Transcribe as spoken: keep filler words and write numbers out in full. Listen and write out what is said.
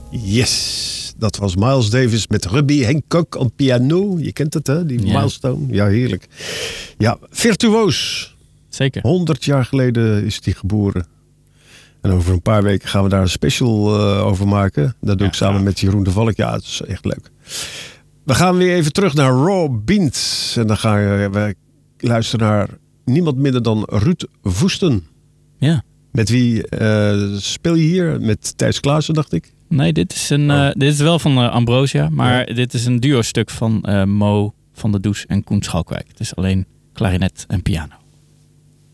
Yes, dat was Miles Davis met Herbie Hancock op piano. Je kent het, hè? Die ja. Milestone. Ja, heerlijk. Ja, virtuoos. Zeker. honderd jaar geleden is hij geboren. En over een paar weken gaan we daar een special uh, over maken. Dat doe ja, ik samen ja. met Jeroen de Valk. Ja, het is echt leuk. We gaan weer even terug naar Raw Beans. En dan gaan we luisteren naar niemand minder dan Ruud Woesten. Ja. Met wie uh, speel je hier? Met Thijs Klaassen, dacht ik? Nee, dit is, een, uh, dit is wel van uh, Ambrosia. Maar ja. dit is een duo-stuk van uh, Mo van der Does en Koen Schalkwijk. Het is alleen klarinet en piano.